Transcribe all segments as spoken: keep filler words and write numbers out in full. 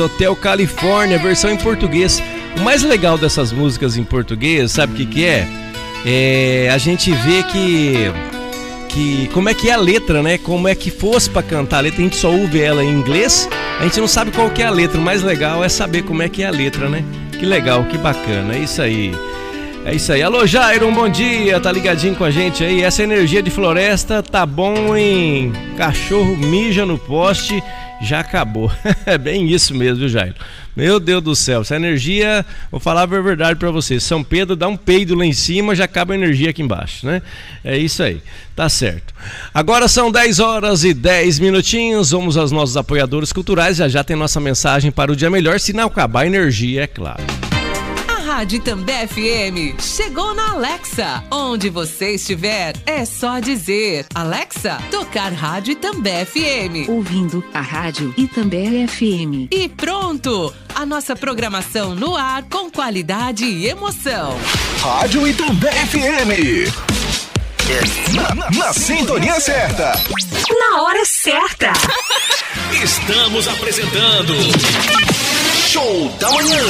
Hotel Califórnia, versão em português. O mais legal dessas músicas em português, sabe o que que é? É a gente vê que, que como é que é a letra, né? Como é que fosse pra cantar a letra, a gente só ouve ela em inglês, a gente não sabe qual que é a letra. O mais legal é saber como é que é a letra, né? Que legal, que bacana, é isso aí. É isso aí. Alô, Jairo, bom dia, tá ligadinho com a gente aí? Essa energia de floresta tá bom, hein? Cachorro mija no poste, já acabou. É bem isso mesmo, viu, Jairo? Meu Deus do céu, essa energia, vou falar a verdade pra você, São Pedro dá um peido lá em cima, já acaba a energia aqui embaixo, né? É isso aí, tá certo. Agora são dez horas e dez minutinhos, vamos aos nossos apoiadores culturais, já já tem nossa mensagem para o dia melhor, se não acabar a energia, é claro. Rádio Itambé F M chegou na Alexa. Onde você estiver, é só dizer: Alexa, tocar Rádio Itambé F M. Ouvindo a Rádio Itambé F M. E pronto! A nossa programação no ar com qualidade e emoção. Rádio Itambé F M. Na, na, na sintonia certa. Na hora certa. Estamos apresentando Show da Manhã.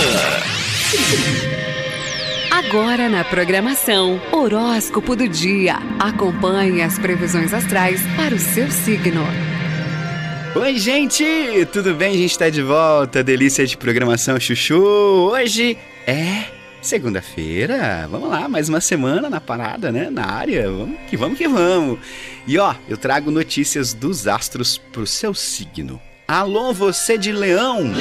Agora na programação, horóscopo do dia. Acompanhe as previsões astrais para o seu signo. Oi, gente! Tudo bem? A gente tá de volta. Delícia de programação, chuchu. Hoje é segunda-feira. Vamos lá, mais uma semana na parada, né? Na área. Vamos que vamos que vamos. E ó, eu trago notícias dos astros pro seu signo. Alô, você de Leão!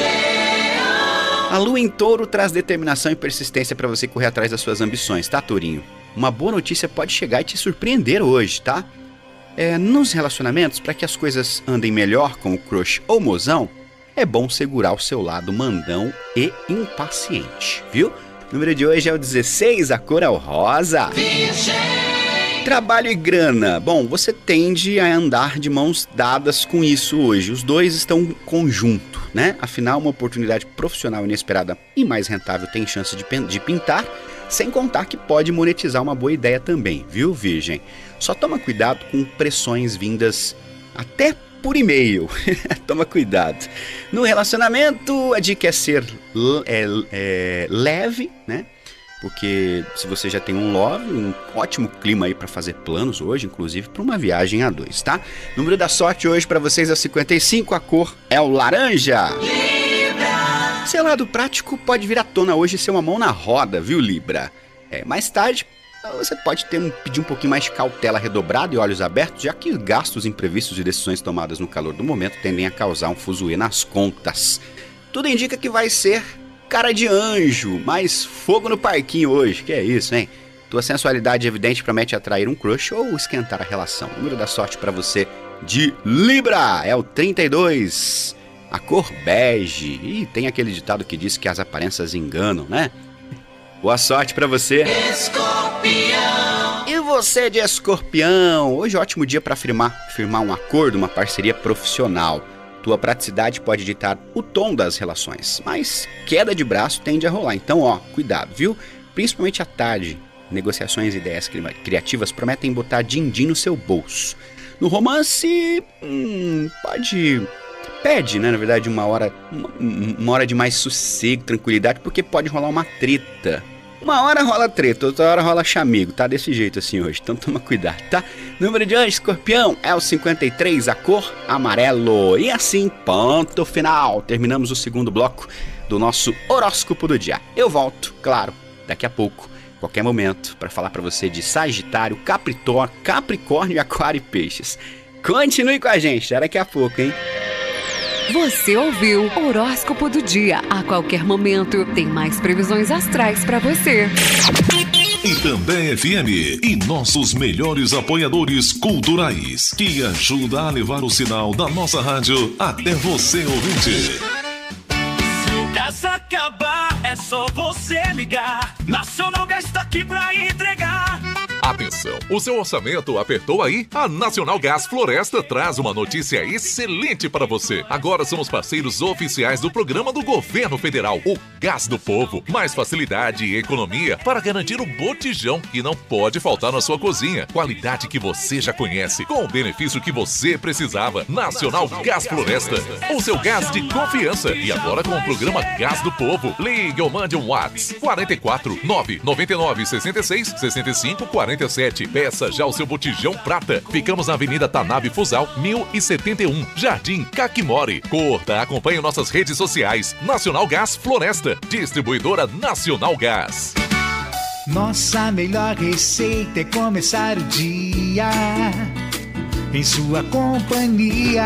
A lua em touro traz determinação e persistência para você correr atrás das suas ambições, tá, tourinho? Uma boa notícia pode chegar e te surpreender hoje, tá? É, nos relacionamentos, para que as coisas andem melhor com o crush ou mozão, é bom segurar o seu lado mandão e impaciente, viu? O número de hoje é o dezesseis, a cor é o rosa. Trabalho e grana. Bom, você tende a andar de mãos dadas com isso hoje. Os dois estão em conjunto, né? Afinal, uma oportunidade profissional inesperada e mais rentável tem chance de, de pintar, sem contar que pode monetizar uma boa ideia também, viu, Virgem? Só toma cuidado com pressões vindas até por e-mail. Toma cuidado. No relacionamento, a dica é ser é, é, leve, né? Porque se você já tem um love, um ótimo clima aí para fazer planos hoje, inclusive para uma viagem a dois, tá? O número da sorte hoje para vocês é cinquenta e cinco, a cor é o laranja. Libra! Seu lado prático pode vir à tona hoje e ser uma mão na roda, viu, Libra? É, mais tarde, você pode ter um, pedir um pouquinho mais de cautela redobrada e olhos abertos, já que gastos imprevistos e decisões tomadas no calor do momento tendem a causar um fuzuê nas contas. Tudo indica que vai ser cara de anjo, mais fogo no parquinho hoje, que é isso, hein? Tua sensualidade evidente promete atrair um crush ou esquentar a relação. O número da sorte para você de Libra é o trinta e dois, a cor bege. E tem aquele ditado que diz que as aparências enganam, né? Boa sorte para você. Escorpião! E você de Escorpião? Hoje é um ótimo dia para firmar, firmar um acordo, uma parceria profissional. Tua praticidade pode ditar o tom das relações, mas queda de braço tende a rolar. Então, ó, cuidado, viu? Principalmente à tarde, negociações e ideias criativas prometem botar din-din no seu bolso. No romance, hum, pode... Pede, né, na verdade, uma hora, uma, uma hora de mais sossego, tranquilidade, porque pode rolar uma treta. Uma hora rola treta, outra hora rola chamego, tá desse jeito assim hoje, então toma cuidado, tá? Número de hoje, Escorpião, é o cinquenta e três, a cor amarelo. E assim, ponto final, terminamos o segundo bloco do nosso horóscopo do dia. Eu volto, claro, daqui a pouco, qualquer momento, para falar para você de Sagitário, Capricórnio, Capricórnio, Aquário e Peixes. Continue com a gente, daqui a pouco, hein? Você ouviu o horóscopo do dia. A qualquer momento tem mais previsões astrais para você. Itambé F M e nossos melhores apoiadores culturais, que ajuda a levar o sinal da nossa rádio até você, ouvinte. Se essa acabar, é só você ligar. Nacional Gás está aqui pra entregar. Atenção, o seu orçamento apertou aí? A Nacional Gás Floresta traz uma notícia excelente para você. Agora somos parceiros oficiais do programa do Governo Federal, o Gás do Povo. Mais facilidade e economia para garantir o botijão que não pode faltar na sua cozinha. Qualidade que você já conhece, com o benefício que você precisava. Nacional Gás Floresta, o seu gás de confiança. E agora com o programa Gás do Povo. Ligue ou mande um WhatsApp quarenta e quatro, nove nove nove, sessenta e seis, sessenta e cinco, quarenta e sete. Peça já o seu botijão prata. Ficamos na Avenida Tanabe Fusal, mil e setenta e um, Jardim Caquimori. Curta, acompanhe nossas redes sociais. Nacional Gás Floresta, distribuidora Nacional Gás. Nossa melhor receita é começar o dia em sua companhia.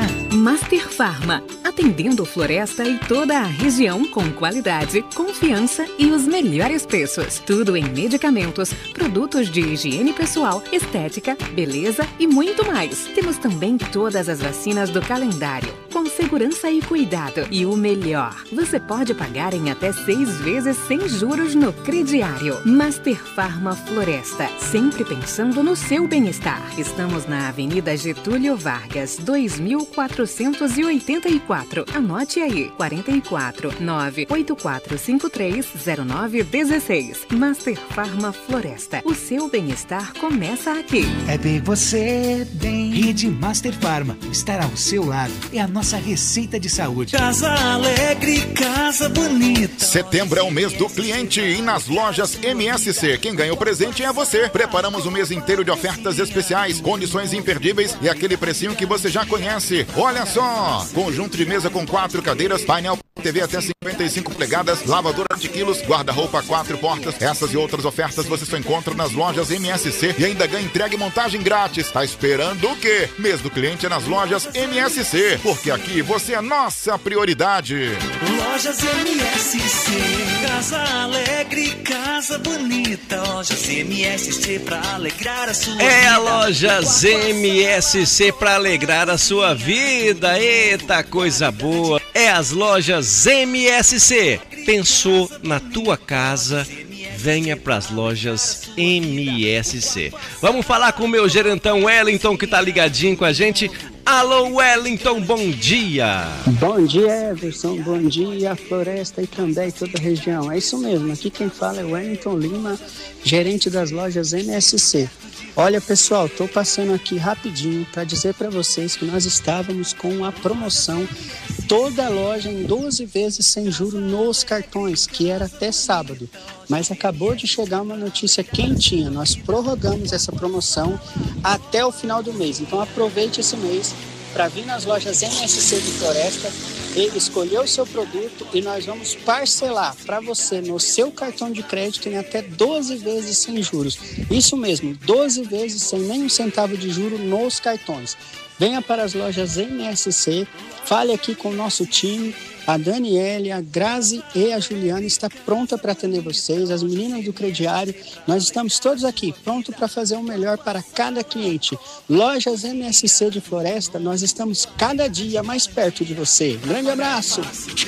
Master Farma, atendendo Floresta e toda a região com qualidade, confiança e os melhores preços. Tudo em medicamentos, produtos de higiene pessoal, estética, beleza e muito mais. Temos também todas as vacinas do calendário, com segurança e cuidado. E o melhor, você pode pagar em até seis vezes sem juros no crediário. Master Farma Floresta, sempre pensando no seu bem-estar. Estamos na Avenida Getúlio Vargas, dois mil quatrocentos e oitenta e quatro. Anote aí, quarenta e quatro, nove oito quatro cinco três, zero nove um seis. Master Farma Floresta, o seu bem-estar começa aqui. É bem você, bem. Rede Master Farma, estar ao seu lado. É a nossa receita de saúde. Casa alegre, casa bonita. Setembro é o mês do cliente e nas lojas M S C, quem ganha o presente é você. Preparamos o mês inteiro de ofertas especiais, condições imperdíveis e aquele precinho que você já conhece. Olha só, conjunto de mesa com quatro cadeiras, painel T V até cinquenta e cinco polegadas, lavadora de quilos, guarda-roupa quatro portas. Essas e outras ofertas você só encontra nas lojas M S C e ainda ganha entrega e montagem grátis. Tá esperando o quê? Mês do cliente é nas lojas M S C, porque aqui você é nossa prioridade. Lojas M S C, casa alegre, casa bonita. Lojas M S C pra alegrar a sua vida. É a Lojas M S C pra alegrar a sua vida. Eita, coisa boa. É as lojas M S C. Pensou na tua casa? Venha para as lojas M S C. Vamos falar com o meu gerentão Wellington, que tá ligadinho com a gente. Alô, Wellington, bom dia. Bom dia, Everson, bom dia, Floresta e também toda a região. É isso mesmo, aqui quem fala é Wellington Lima, gerente das lojas M S C. Olha, pessoal, estou passando aqui rapidinho para dizer para vocês que nós estávamos com a promoção toda a loja em doze vezes sem juros nos cartões, que era até sábado. Mas acabou de chegar uma notícia quentinha. Nós prorrogamos essa promoção até o final do mês. Então aproveite esse mês para vir nas lojas M S C de Floresta e escolher o seu produto e nós vamos parcelar para você no seu cartão de crédito em até doze vezes sem juros. Isso mesmo, doze vezes sem nenhum centavo de juro nos cartões. Venha para as lojas M S C, fale aqui com o nosso time. A Daniele, a Grazi e a Juliana está pronta para atender vocês, as meninas do crediário. Nós estamos todos aqui, prontos para fazer o melhor para cada cliente. Lojas M S C de Floresta, nós estamos cada dia mais perto de você. Grande abraço!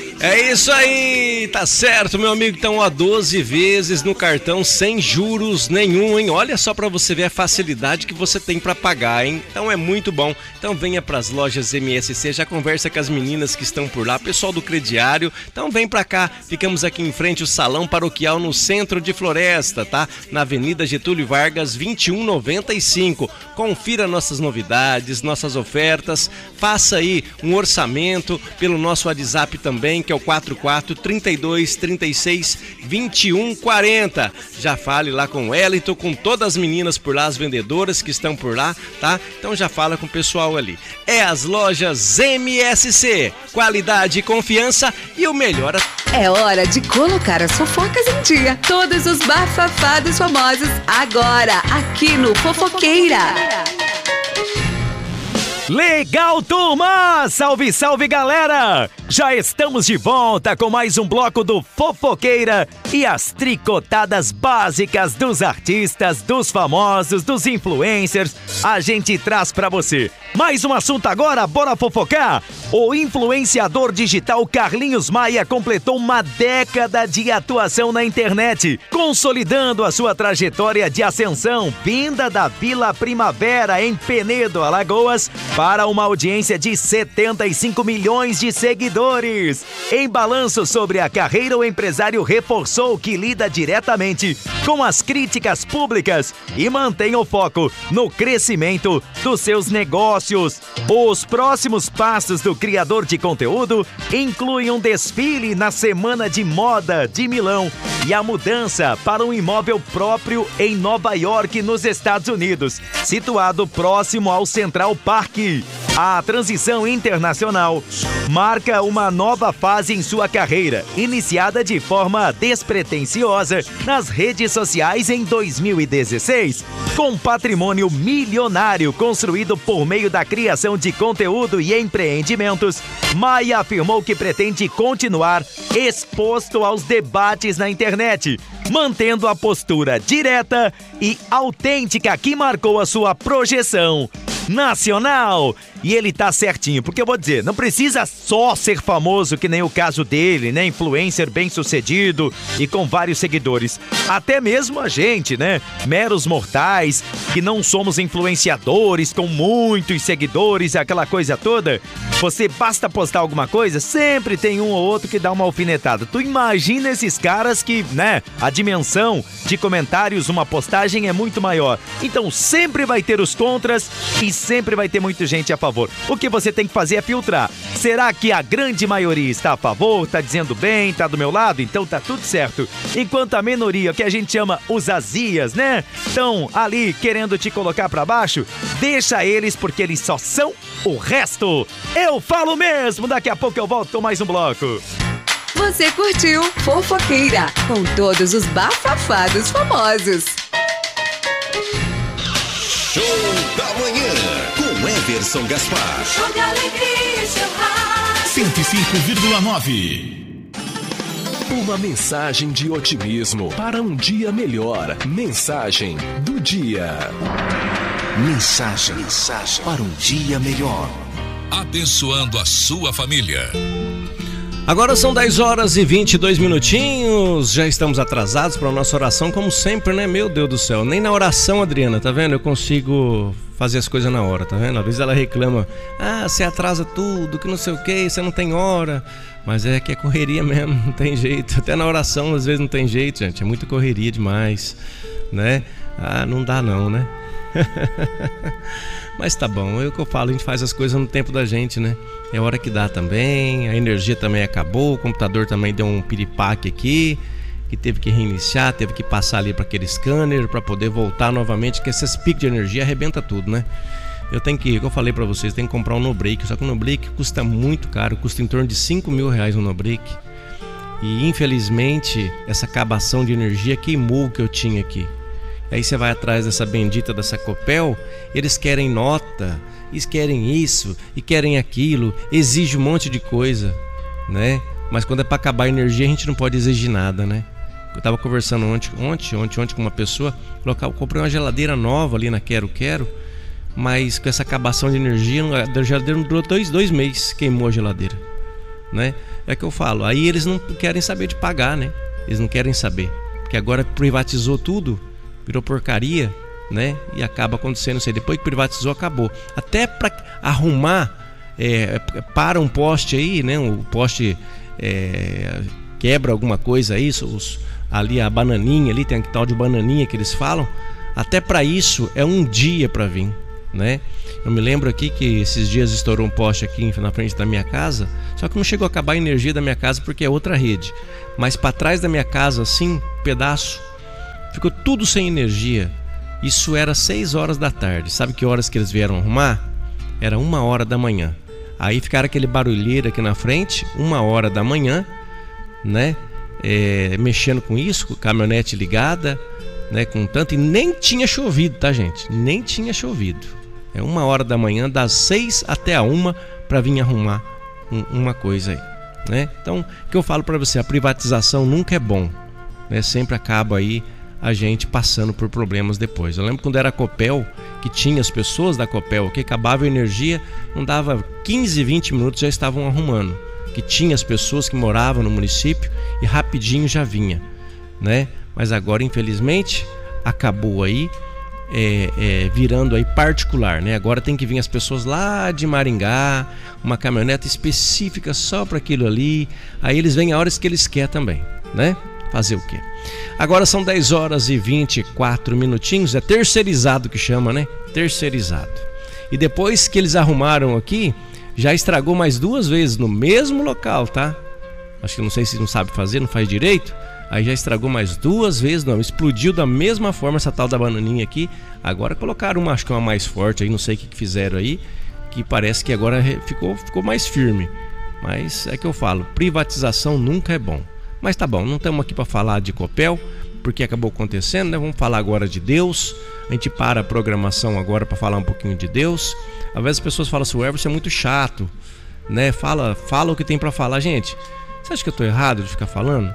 É isso aí, tá certo, meu amigo. Então, ó, doze vezes no cartão sem juros nenhum, hein? Olha só para você ver a facilidade que você tem para pagar, hein? Então é muito bom. Então venha para as lojas M S C, já conversa com as meninas que estão por lá, pessoal do crediário. Então vem pra cá, ficamos aqui em frente ao Salão Paroquial no centro de Floresta, tá? Na Avenida Getúlio Vargas, vinte e um noventa e cinco. Confira nossas novidades, nossas ofertas, faça aí um orçamento pelo nosso WhatsApp também, que é o quatro quatro, trinta e dois, trinta e seis, vinte e um, quarenta. Já fale lá com o Wellington, com todas as meninas por lá, as vendedoras que estão por lá, tá? Então já fala com o pessoal ali. É as lojas M S C, qualidade e confiança e o melhor. É hora de colocar as fofocas em dia. Todos os bafafados famosos agora aqui no Fofoqueira. Legal, turma! Salve, salve, galera! Já estamos de volta com mais um bloco do Fofoqueira e as tricotadas básicas dos artistas, dos famosos, dos influencers. A gente traz pra você. Mais um assunto agora, bora fofocar? O influenciador digital Carlinhos Maia completou uma década de atuação na internet, consolidando a sua trajetória de ascensão, vinda da Vila Primavera, em Penedo, Alagoas, para uma audiência de setenta e cinco milhões de seguidores. seguidores. Em balanço sobre a carreira, o empresário reforçou que lida diretamente com as críticas públicas e mantém o foco no crescimento dos seus negócios. Os próximos passos do criador de conteúdo incluem um desfile na Semana de Moda de Milão e a mudança para um imóvel próprio em Nova York, nos Estados Unidos, situado próximo ao Central Park. A transição internacional marca uma nova fase em sua carreira, iniciada de forma despretensiosa nas redes sociais em dois mil e dezesseis. Com patrimônio milionário construído por meio da criação de conteúdo e empreendimentos, Maia afirmou que pretende continuar exposto aos debates na internet, mantendo a postura direta e autêntica que marcou a sua projeção nacional. E ele tá certinho, porque eu vou dizer, não precisa só ser famoso, que nem o caso dele, né? Influencer bem sucedido e com vários seguidores. Até mesmo a gente, né? Meros mortais, que não somos influenciadores com muitos seguidores, aquela coisa toda. Você basta postar alguma coisa, sempre tem um ou outro que dá uma alfinetada. Tu imagina esses caras que, né? A dimensão de comentários, uma postagem é muito maior. Então sempre vai ter os contras e sempre vai ter muita gente a favor. O que você tem que fazer é filtrar. Será que a grande maioria está a favor, está dizendo bem, está do meu lado? Então tá tudo certo. Enquanto a minoria, que a gente chama os azias, né? Estão ali querendo te colocar pra baixo, deixa eles, porque eles só são o resto. Eu falo mesmo, daqui a pouco eu volto com mais um bloco. Você curtiu Fofoqueira, com todos os bafafados famosos. Show da Manhã, com Everson Gaspar. Show de alegria, seu rádio. cento e cinco vírgula nove. Uma mensagem de otimismo para um dia melhor. Mensagem do dia. Mensagem, mensagem para um dia melhor. Abençoando a sua família. Agora são dez horas e vinte e dois minutinhos, já estamos atrasados para a nossa oração, como sempre, né? Meu Deus do céu, nem na oração, Adriana, tá vendo? Eu consigo fazer as coisas na hora, tá vendo? Às vezes ela reclama, ah, você atrasa tudo, que não sei o que, você não tem hora. Mas é que é correria mesmo, não tem jeito. Até na oração às vezes não tem jeito, gente, é muita correria demais, né? Ah, não dá não, né? Mas tá bom, é o que eu falo, a gente faz as coisas no tempo da gente, né? É a hora que dá também, a energia também acabou, o computador também deu um piripaque aqui, que teve que reiniciar, teve que passar ali para aquele scanner para poder voltar novamente, que esses picos de energia arrebenta tudo, né? Eu tenho que, como eu falei para vocês, tem que comprar um no-break, só que o no-break custa muito caro, custa em torno de cinco mil reais um no-break. E infelizmente essa acabação de energia queimou o que eu tinha aqui. Aí você vai atrás dessa bendita dessa Copel, eles querem nota, eles querem isso e querem aquilo, exige um monte de coisa, né? Mas quando é para acabar a energia a gente não pode exigir nada, né? Eu tava conversando ontem, ontem, ontem, ontem com uma pessoa, eu comprei uma geladeira nova ali na Quero Quero, mas com essa acabação de energia, a geladeira não durou dois, dois meses, queimou a geladeira, né? É que eu falo, aí eles não querem saber de pagar, né? Eles não querem saber, porque agora privatizou tudo, virou porcaria, né? E acaba acontecendo isso aí. Depois que privatizou, acabou. Até para arrumar, é, para um poste aí, né? O poste é, quebra alguma coisa aí, os, ali a bananinha, ali tem que tal de bananinha que eles falam. Até para isso é um dia para vir, né? Eu me lembro aqui que esses dias estourou um poste aqui na frente da minha casa, só que não chegou a acabar a energia da minha casa porque é outra rede. Mas para trás da minha casa, assim, um pedaço, ficou tudo sem energia. Isso era seis horas da tarde. Sabe que horas que eles vieram arrumar? Era uma hora da manhã. Aí ficaram aquele barulheiro aqui na frente, uma hora da manhã, né? É, mexendo com isso, com a caminhonete ligada, né? Com tanto, e nem tinha chovido, tá, gente? Nem tinha chovido. É uma hora da manhã, das seis até a uma, para vir arrumar um, uma coisa aí, né? Então, o que eu falo para você, a privatização nunca é bom, né? Sempre acaba aí a gente passando por problemas depois. Eu lembro quando era a Copel, que tinha as pessoas da Copel, que acabava a energia, não dava quinze, vinte minutos, já estavam arrumando. Que tinha as pessoas que moravam no município e rapidinho já vinha, né? Mas agora, infelizmente, acabou aí é, é, virando aí particular, né? Agora tem que vir as pessoas lá de Maringá, uma caminhonete específica só para aquilo ali. Aí eles vêm a horas que eles querem também, né? Fazer o quê? Agora são dez horas e vinte e quatro minutinhos. É terceirizado que chama, né? Terceirizado. E depois que eles arrumaram aqui, já estragou mais duas vezes no mesmo local, tá? Acho que não sei se não sabe fazer, não faz direito. Aí já estragou mais duas vezes, não. Explodiu da mesma forma essa tal da bananinha aqui. Agora colocaram uma, acho que uma mais forte aí, não sei o que, que fizeram aí, que parece que agora ficou, ficou mais firme. Mas é que eu falo, privatização nunca é bom. Mas tá bom, não estamos aqui para falar de Copel, porque acabou acontecendo, né? Vamos falar agora de Deus. A gente para a programação agora para falar um pouquinho de Deus. Às vezes as pessoas falam assim, o Everson é muito chato, né? Fala, fala o que tem para falar. Gente, você acha que eu tô errado de ficar falando?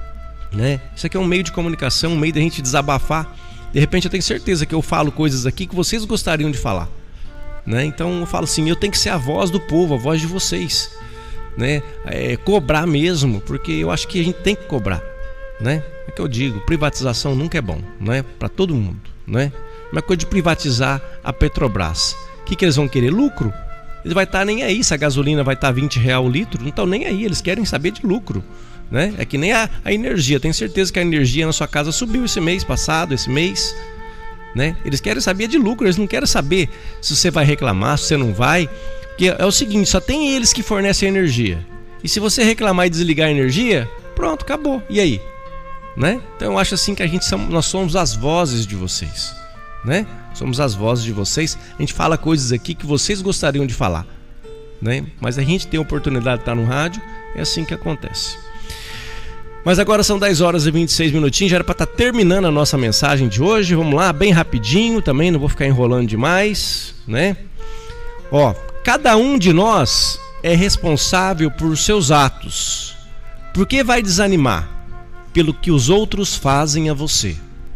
Né? Isso aqui é um meio de comunicação, um meio da gente desabafar. De repente eu tenho certeza que eu falo coisas aqui que vocês gostariam de falar, né? Então eu falo assim, eu tenho que ser a voz do povo, a voz de vocês, né? É, cobrar mesmo, porque eu acho que a gente tem que cobrar, né? É que eu digo, privatização nunca é bom, né? Para todo mundo, né? Uma coisa de privatizar a Petrobras, o que, que eles vão querer? Lucro? Eles vão estar nem aí se a gasolina vai estar vinte reais o litro, não estão nem aí, eles querem saber de lucro, né? É que nem a, a energia. Tenho certeza que a energia na sua casa subiu esse mês passado, esse mês, né? Eles querem saber de lucro, eles não querem saber se você vai reclamar, se você não vai. Porque é o seguinte, só tem eles que fornecem a energia. E se você reclamar e desligar a energia, pronto, acabou. E aí? Né? Então eu acho assim que a gente somos, nós somos as vozes de vocês, né? Somos as vozes de vocês. A gente fala coisas aqui que vocês gostariam de falar, né? Mas a gente tem a oportunidade de estar no rádio, é assim que acontece. Mas agora são dez horas e vinte e seis minutinhos, já era para estar terminando a nossa mensagem de hoje. Vamos lá, bem rapidinho também, não vou ficar enrolando demais, né? Ó, cada um de nós é responsável por seus atos. Por que vai desanimar? Pelo que os outros fazem a você.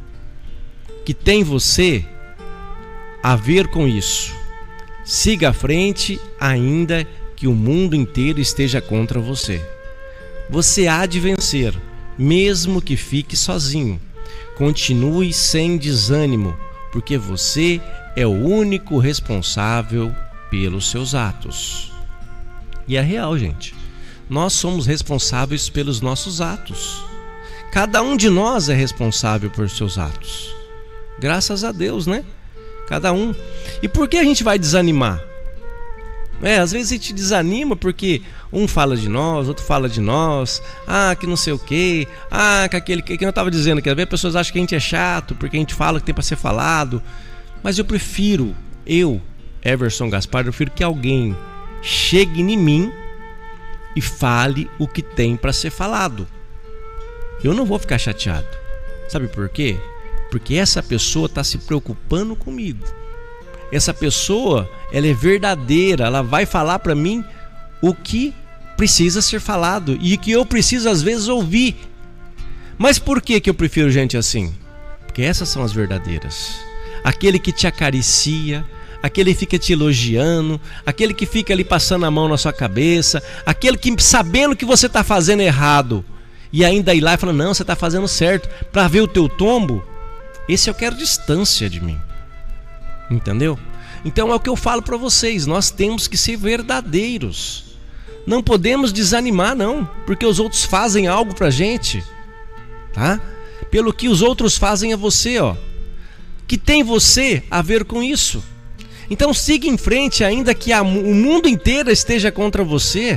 Que tem você a ver com isso. Siga à frente, ainda que o mundo inteiro esteja contra você. Você há de vencer, mesmo que fique sozinho. Continue sem desânimo, porque você é o único responsável pelos seus atos. E é real, gente. Nós somos responsáveis pelos nossos atos. Cada um de nós é responsável por seus atos. Graças a Deus, né? Cada um. E por que a gente vai desanimar? É, às vezes a gente desanima porque um fala de nós, outro fala de nós. Ah, que não sei o quê. Ah, que aquele que eu estava dizendo que às vezes as pessoas acham que a gente é chato porque a gente fala o que tem para ser falado. Mas eu prefiro, eu, Everson Gaspar, eu prefiro que alguém chegue em mim e fale o que tem para ser falado. Eu não vou ficar chateado. Sabe por quê? Porque essa pessoa está se preocupando comigo. Essa pessoa, ela é verdadeira. Ela vai falar para mim o que precisa ser falado e que eu preciso às vezes ouvir. Mas por que que eu prefiro gente assim? Porque essas são as verdadeiras. Aquele que te acaricia, aquele que fica te elogiando, aquele que fica ali passando a mão na sua cabeça, aquele que sabendo que você está fazendo errado e ainda ir lá e falar, não, você está fazendo certo, para ver o teu tombo. Esse eu quero distância de mim. Entendeu? Então é o que eu falo para vocês, nós temos que ser verdadeiros. Não podemos desanimar não, porque os outros fazem algo pra gente, tá? Pelo que os outros fazem a você, ó. Que tem você a ver com isso. Então siga em frente, ainda que a, o mundo inteiro esteja contra você.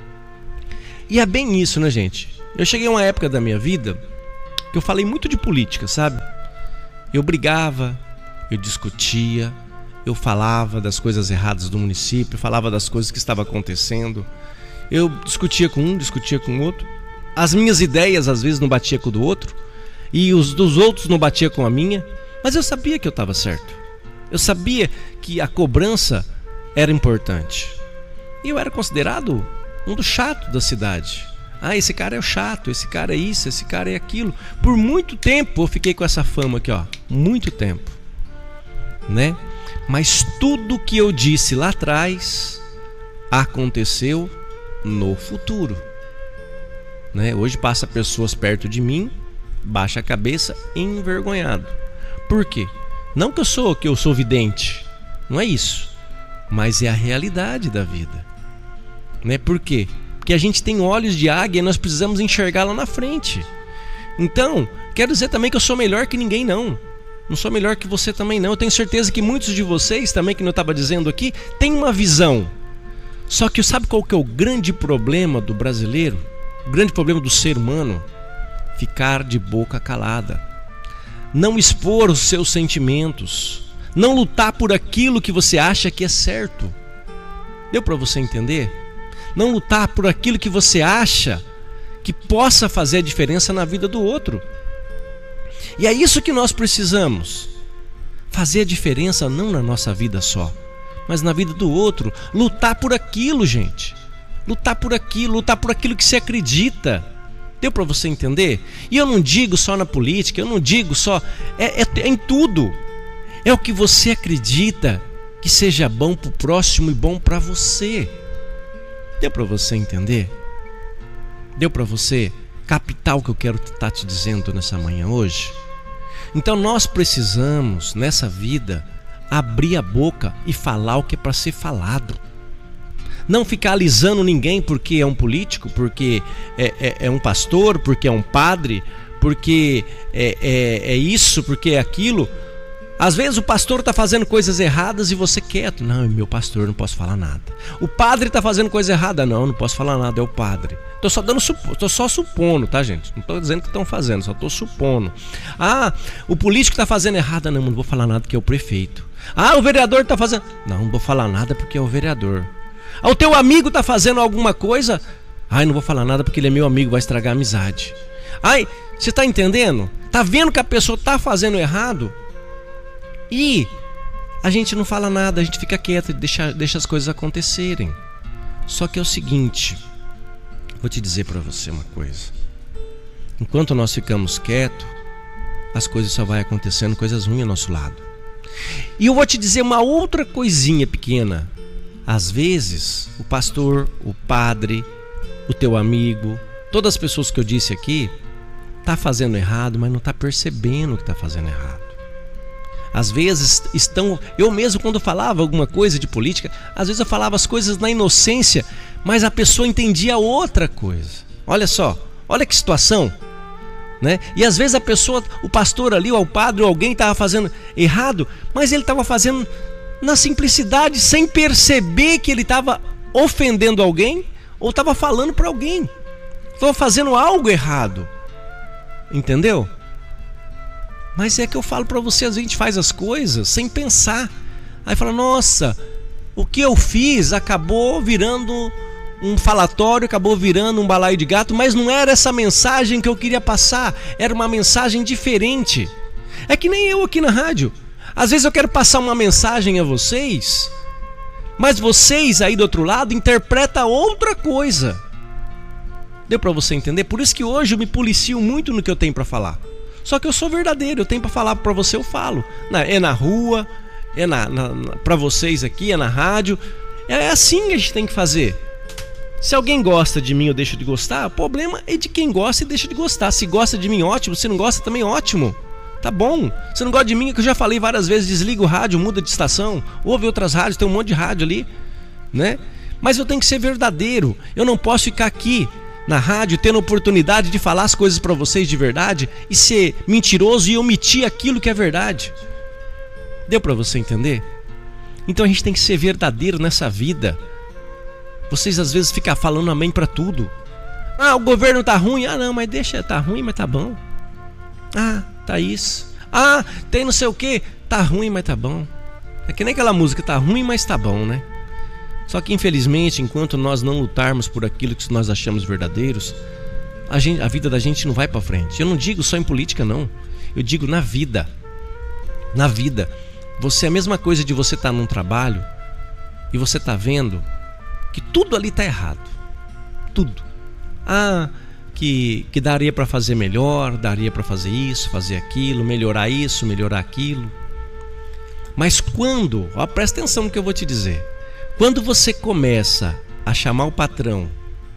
E é bem isso, né, gente? Eu cheguei a uma época da minha vida que eu falei muito de política, sabe? Eu brigava, eu discutia, eu falava das coisas erradas do município, falava das coisas que estavam acontecendo. Eu discutia com um, discutia com o outro. As minhas ideias às vezes não batiam com o do outro, e os dos outros não batiam com a minha. Mas eu sabia que eu estava certo. Eu sabia que a cobrança era importante. E eu era considerado um dos chatos da cidade. Ah, esse cara é o chato, esse cara é isso, esse cara é aquilo. Por muito tempo eu fiquei com essa fama aqui, ó. Muito tempo, né? Mas tudo que eu disse lá atrás aconteceu no futuro, né? Hoje passa pessoas perto de mim, baixa a cabeça, envergonhado. Por quê? Não que eu sou que eu sou vidente, não é isso, mas é a realidade da vida, né? Por quê? Porque a gente tem olhos de águia e nós precisamos enxergar lá na frente. Então, quero dizer também que eu sou melhor que ninguém, não. Não sou melhor que você também, não. Eu tenho certeza que muitos de vocês também, que eu estava dizendo aqui, têm uma visão. Só que sabe qual que é o grande problema do brasileiro? O grande problema do ser humano? Ficar de boca calada. Não expor os seus sentimentos. Não lutar por aquilo que você acha que é certo. Deu para você entender? Não lutar por aquilo que você acha que possa fazer a diferença na vida do outro. E é isso que nós precisamos. Fazer a diferença não na nossa vida só, mas na vida do outro. Lutar por aquilo, gente. Lutar por aquilo, lutar por aquilo que você acredita. Deu para você entender? E eu não digo só na política, eu não digo só... É, é, é em tudo. É o que você acredita que seja bom para o próximo e bom para você. Deu para você entender? Deu para você captar o que eu quero estar te dizendo nessa manhã hoje? Então nós precisamos, nessa vida, abrir a boca e falar o que é para ser falado. Não ficar alisando ninguém porque é um político, porque é, é, é um pastor, porque é um padre, porque é, é, é isso, porque é aquilo. Às vezes o pastor está fazendo coisas erradas e você quieto. Não, é meu pastor, não posso falar nada. O padre está fazendo coisa errada. Não, não posso falar nada, é o padre. Estou só dando, estou só supondo, tá, gente? Não estou dizendo que estão fazendo, só estou supondo. Ah, o político está fazendo errada. Não, não vou falar nada porque é o prefeito. Ah, o vereador está fazendo... Não, não vou falar nada porque é o vereador. Ah, o teu amigo está fazendo alguma coisa. Ai, não vou falar nada porque ele é meu amigo, vai estragar a amizade. Ai, você está entendendo? Está vendo que a pessoa está fazendo errado? E a gente não fala nada, a gente fica quieto, deixa, deixa as coisas acontecerem. Só que é o seguinte, vou te dizer para você uma coisa. Enquanto nós ficamos quietos, as coisas só vão acontecendo, coisas ruins ao nosso lado. E eu vou te dizer uma outra coisinha pequena. Às vezes, o pastor, o padre, o teu amigo, todas as pessoas que eu disse aqui, tá fazendo errado, mas não tá percebendo que tá fazendo errado. Às vezes estão... Eu mesmo, quando falava alguma coisa de política, às vezes eu falava as coisas na inocência, mas a pessoa entendia outra coisa. Olha só, olha que situação, né? E às vezes a pessoa, o pastor ali, ou o padre, ou alguém estava fazendo errado, mas ele estava fazendo na simplicidade, sem perceber que ele estava ofendendo alguém, ou estava falando para alguém. Estava fazendo algo errado. Entendeu? Mas é que eu falo para você, às vezes a gente faz as coisas sem pensar. Aí fala, nossa, o que eu fiz acabou virando um falatório, acabou virando um balaio de gato, mas não era essa mensagem que eu queria passar, era uma mensagem diferente. É que nem eu aqui na rádio. Às vezes eu quero passar uma mensagem a vocês, mas vocês aí do outro lado interpretam outra coisa. Deu para você entender? Por isso que hoje eu me policio muito no que eu tenho para falar. Só que eu sou verdadeiro, eu tenho para falar para você, eu falo. É na rua, é na, na, na, para vocês aqui, é na rádio. É assim que a gente tem que fazer. Se alguém gosta de mim ou deixa de gostar, o problema é de quem gosta e deixa de gostar. Se gosta de mim, ótimo. Se não gosta, também ótimo. Tá bom. Se não gosta de mim, é que eu já falei várias vezes, desliga o rádio, muda de estação, ouve outras rádios, tem um monte de rádio ali, né? Mas eu tenho que ser verdadeiro. Eu não posso ficar aqui na rádio tendo oportunidade de falar as coisas para vocês de verdade e ser mentiroso e omitir aquilo que é verdade. Deu para você entender? Então a gente tem que ser verdadeiro nessa vida. Vocês às vezes ficam falando amém para tudo. Ah, o governo tá ruim. Ah não, mas deixa, tá ruim, mas tá bom. Ah, tá isso. Ah, tem não sei o que. Tá ruim, mas tá bom. É que nem aquela música, tá ruim, mas tá bom, né? Só que infelizmente, enquanto nós não lutarmos por aquilo que nós achamos verdadeiros, a, gente, a vida da gente não vai para frente. Eu não digo só em política, não. Eu digo na vida. Na vida. Você é a mesma coisa de você estar num trabalho e você tá vendo que tudo ali tá errado. Tudo. Ah, que, que daria para fazer melhor, daria para fazer isso, fazer aquilo, melhorar isso, melhorar aquilo. Mas quando, ó, presta atenção no que eu vou te dizer. Quando você começa a chamar o patrão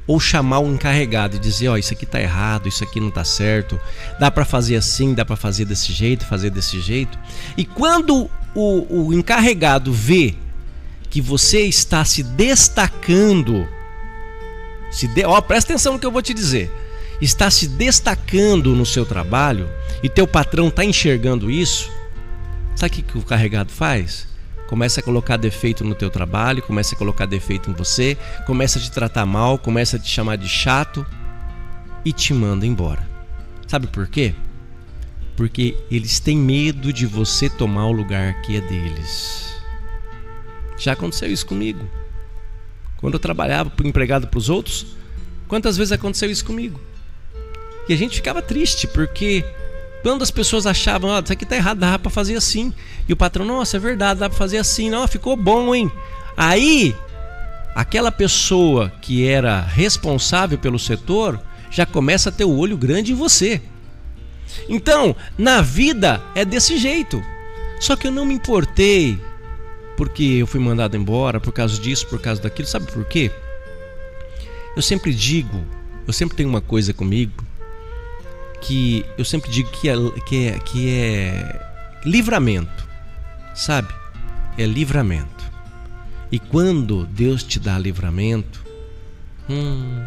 ou chamar o encarregado e dizer, ó, oh, isso aqui tá errado, isso aqui não tá certo, dá para fazer assim, dá para fazer desse jeito, fazer desse jeito. E quando o, o encarregado vê que você está se destacando, se de, ó, presta atenção no que eu vou te dizer, está se destacando no seu trabalho e teu patrão está enxergando isso, sabe o que, que o encarregado faz? Começa a colocar defeito no teu trabalho, começa a colocar defeito em você, começa a te tratar mal, começa a te chamar de chato e te manda embora. Sabe por quê? Porque eles têm medo de você tomar o lugar que é deles. Já aconteceu isso comigo. Quando eu trabalhava empregado para os outros, quantas vezes aconteceu isso comigo? E a gente ficava triste, porque quando as pessoas achavam, ó, isso aqui tá errado, dá para fazer assim. E o patrão, nossa, é verdade, dá para fazer assim. Não, ficou bom, hein? Aí, aquela pessoa que era responsável pelo setor já começa a ter o olho grande em você. Então, na vida é desse jeito. Só que eu não me importei porque eu fui mandado embora, por causa disso, por causa daquilo. Sabe por quê? Eu sempre digo, eu sempre tenho uma coisa comigo, que eu sempre digo que é, que é, que é livramento, sabe? É livramento. E quando Deus te dá livramento, hum,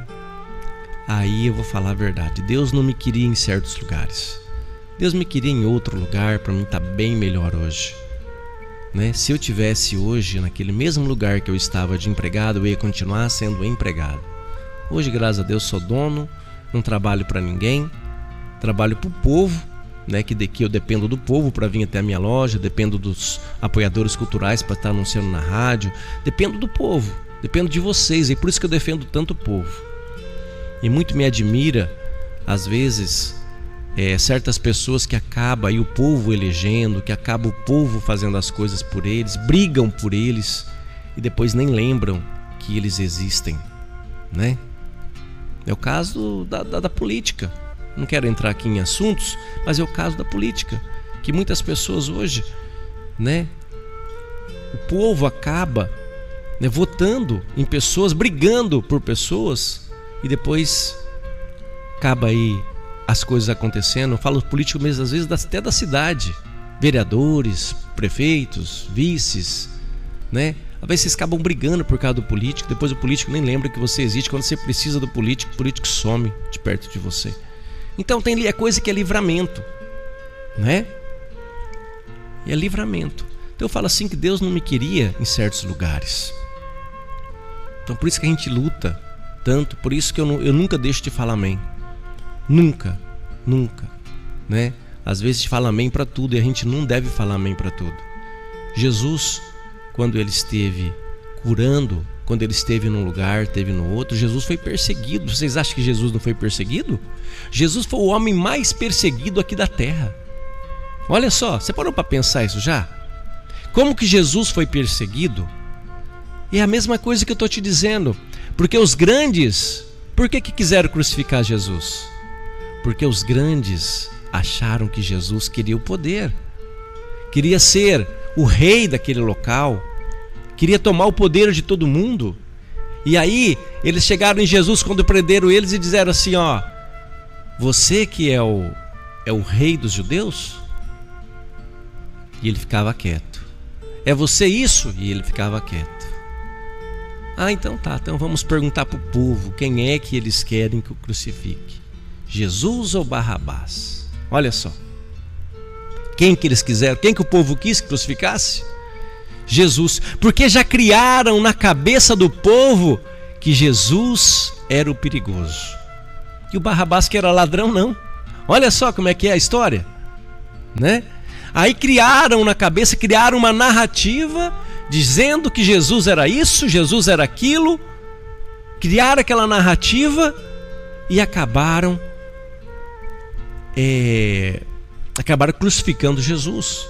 aí eu vou falar a verdade. Deus não me queria em certos lugares. Deus me queria em outro lugar para mim estar bem melhor hoje, né? Se eu tivesse hoje naquele mesmo lugar que eu estava de empregado, eu ia continuar sendo empregado. Hoje, graças a Deus, sou dono, não trabalho para ninguém. Trabalho para o povo, né? Que daqui eu dependo do povo para vir até a minha loja, dependo dos apoiadores culturais para estar anunciando na rádio, dependo do povo, dependo de vocês, e por isso que eu defendo tanto o povo. E muito me admira, às vezes, é, certas pessoas que acaba aí o povo elegendo, que acaba o povo fazendo as coisas por eles, brigam por eles e depois nem lembram que eles existem, né? É o caso da, da, da política. Não quero entrar aqui em assuntos, mas é o caso da política, que muitas pessoas hoje, né, o povo acaba, né, votando em pessoas, brigando por pessoas, e depois acaba aí as coisas acontecendo. Eu falo político mesmo, às vezes até da cidade, vereadores, prefeitos, vices, né? Às vezes vocês acabam brigando por causa do político, depois o político nem lembra que você existe. Quando você precisa do político, o político some de perto de você. Então tem é coisa que é livramento, né? E é livramento. Então eu falo assim que Deus não me queria em certos lugares. Então por isso que a gente luta tanto, por isso que eu, não, eu nunca deixo de falar amém. Nunca, nunca, né? Às vezes a gente fala amém para tudo e a gente não deve falar amém para tudo. Jesus, quando ele esteve curando, quando ele esteve num lugar, esteve no outro, Jesus foi perseguido. Vocês acham que Jesus não foi perseguido? Jesus foi o homem mais perseguido aqui da terra. Olha só, você parou para pensar isso já? Como que Jesus foi perseguido? E é a mesma coisa que eu estou te dizendo. Porque os grandes, por que que quiseram crucificar Jesus? Porque os grandes acharam que Jesus queria o poder, queria ser o rei daquele local, queria tomar o poder de todo mundo. E aí eles chegaram em Jesus quando prenderam eles e disseram assim, ó, você que é o, é o rei dos judeus? E ele ficava quieto. É você isso? E ele ficava quieto. Ah, então tá, então vamos perguntar para o povo quem é que eles querem que eu crucifique, Jesus ou Barrabás? Olha só, quem que eles quiseram, quem que o povo quis que crucificasse? Jesus, porque já criaram na cabeça do povo que Jesus era o perigoso e o Barrabás que era ladrão não. Olha só como é que é a história, né? Aí criaram na cabeça, criaram uma narrativa dizendo que Jesus era isso, Jesus era aquilo, criaram aquela narrativa e acabaram é, acabaram crucificando Jesus.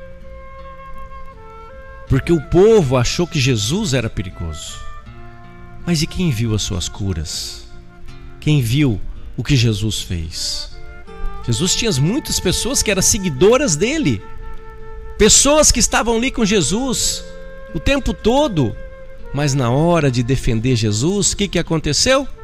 Porque o povo achou que Jesus era perigoso. Mas e quem viu as suas curas? Quem viu o que Jesus fez? Jesus tinha muitas pessoas que eram seguidoras dele, pessoas que estavam ali com Jesus o tempo todo, mas na hora de defender Jesus, o que que aconteceu?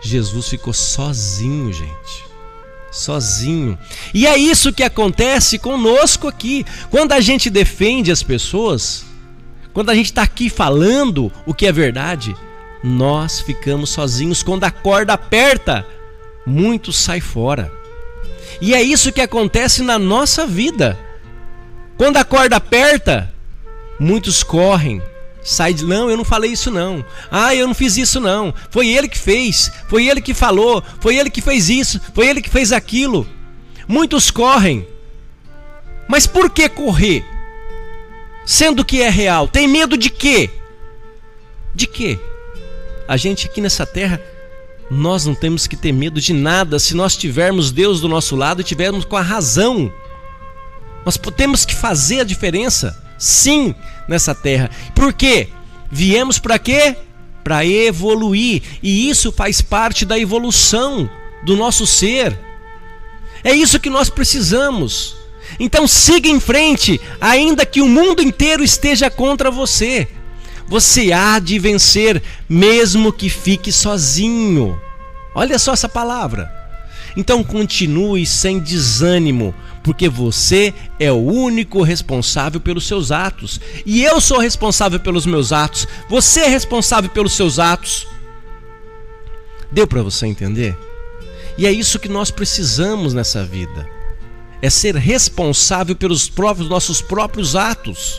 Jesus ficou sozinho, gente. Sozinho. E é isso que acontece conosco aqui. Quando a gente defende as pessoas, quando a gente está aqui falando o que é verdade, nós ficamos sozinhos. Quando a corda aperta, muitos saem fora. E é isso que acontece na nossa vida. Quando a corda aperta, muitos correm. Sai de, não, eu não falei isso não. Ah, eu não fiz isso não. Foi ele que fez, foi ele que falou, foi ele que fez isso, foi ele que fez aquilo. Muitos correm. Mas por que correr? Sendo que é real. Tem medo de quê? De quê? A gente aqui nessa terra, nós não temos que ter medo de nada se nós tivermos Deus do nosso lado e tivermos com a razão. Nós temos que fazer a diferença, sim, nessa terra. Por quê? Viemos para quê? Para evoluir. E isso faz parte da evolução do nosso ser. É isso que nós precisamos. Então siga em frente, ainda que o mundo inteiro esteja contra você. Você há de vencer, mesmo que fique sozinho. Olha só essa palavra. Então continue sem desânimo, porque você é o único responsável pelos seus atos. E eu sou responsável pelos meus atos. Você é responsável pelos seus atos. Deu para você entender? E é isso que nós precisamos nessa vida. É ser responsável pelos próprios, nossos próprios atos.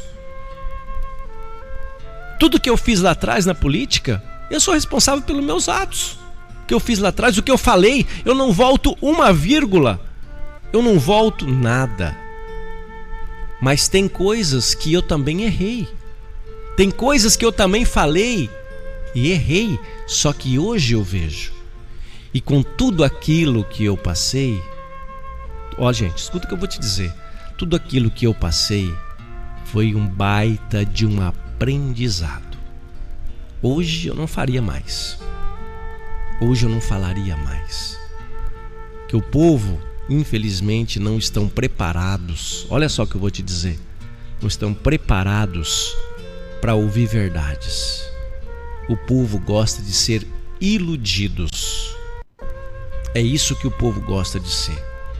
Tudo que eu fiz lá atrás na política, eu sou responsável pelos meus atos. O que eu fiz lá atrás, o que eu falei, eu não volto uma vírgula. Eu não volto nada. Mas tem coisas que eu também errei. Tem coisas que eu também falei e errei. Só que hoje eu vejo. E com tudo aquilo que eu passei... Ó, gente, escuta o que eu vou te dizer. Tudo aquilo que eu passei foi um baita de um aprendizado. Hoje eu não faria mais. Hoje eu não falaria mais. Que o povo, infelizmente, não estão preparados. Olha só o que eu vou te dizer. Não estão preparados para ouvir verdades. O povo gosta de ser iludidos. É isso que o povo gosta de ser.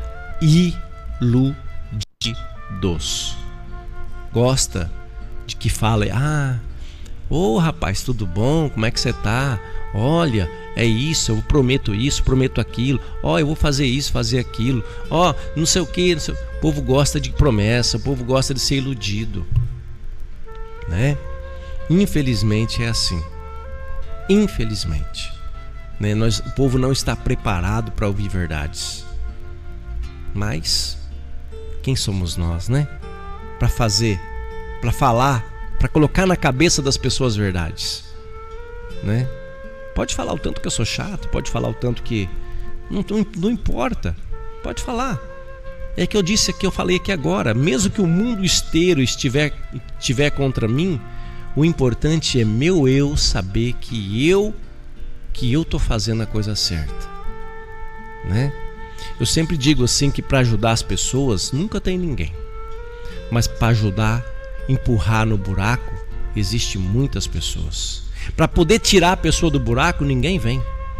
Iludidos. Gosta de que fale: ah, ô rapaz, tudo bom? Como é que você tá? Olha, é isso, eu prometo isso, prometo aquilo. Ó, eu vou fazer isso, fazer aquilo. Ó, não sei o que. Sei... O povo gosta de promessa, o povo gosta de ser iludido, né? Infelizmente é assim. Infelizmente, né? Nós, o povo não está preparado para ouvir verdades. Mas quem somos nós, né? Para fazer, para falar, para colocar na cabeça das pessoas verdades, né? Pode falar o tanto que eu sou chato, pode falar o tanto que não, não, não importa, pode falar. É que eu disse aqui, eu falei aqui agora, mesmo que o mundo inteiro estiver, estiver contra mim, o importante é meu eu saber que eu que eu tô fazendo a coisa certa, né? Eu sempre digo assim que para ajudar as pessoas nunca tem ninguém, mas para ajudar, empurrar no buraco, existe muitas pessoas. Para poder tirar a pessoa do buraco, ninguém vem.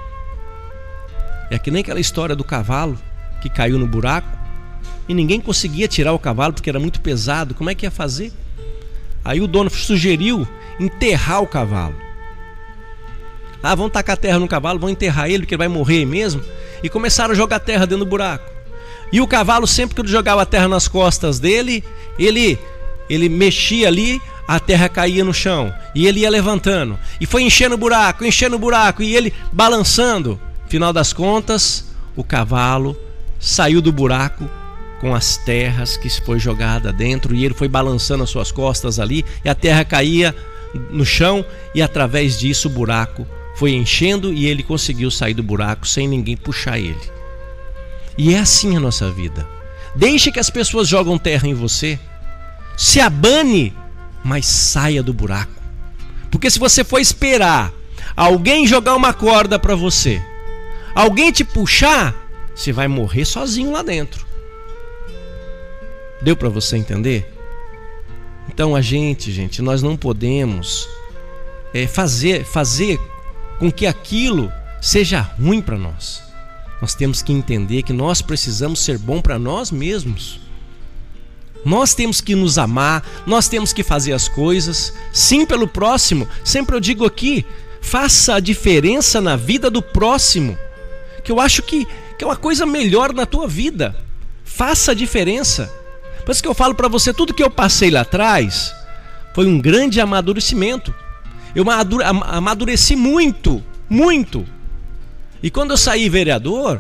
É que nem aquela história do cavalo que caiu no buraco e ninguém conseguia tirar o cavalo porque era muito pesado. Como é que ia fazer? Aí o dono sugeriu enterrar o cavalo. Ah, vamos tacar terra no cavalo, vamos enterrar ele porque ele vai morrer mesmo. E começaram a jogar terra dentro do buraco. E o cavalo, sempre que ele jogava a terra nas costas dele, ele, ele mexia ali, a terra caía no chão. E ele ia levantando. E foi enchendo o buraco, enchendo o buraco. E ele balançando. Final das contas, o cavalo saiu do buraco com as terras que foi jogada dentro. E ele foi balançando as suas costas ali. E a terra caía no chão. E através disso o buraco foi enchendo. E ele conseguiu sair do buraco sem ninguém puxar ele. E é assim a nossa vida. Deixe que as pessoas jogam terra em você. Se abane, mas saia do buraco. Porque se você for esperar alguém jogar uma corda para você, alguém te puxar, você vai morrer sozinho lá dentro. Deu para você entender? Então a gente, gente, nós não podemos é, fazer, fazer com que aquilo seja ruim para nós. Nós temos que entender que nós precisamos ser bom para nós mesmos. Nós temos que nos amar, nós temos que fazer as coisas, sim, pelo próximo. Sempre eu digo aqui, faça a diferença na vida do próximo, que eu acho que, que é uma coisa melhor na tua vida. Faça a diferença. Por isso que eu falo para você, tudo que eu passei lá atrás foi um grande amadurecimento. Eu amadureci muito, muito. E quando eu saí vereador,